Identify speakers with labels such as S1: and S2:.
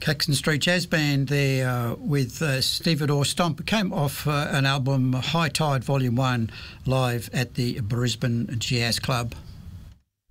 S1: Caxton Street Jazz Band there with Stevedore Stomp. It came off an album, High Tide Volume 1, live at the Brisbane Jazz Club.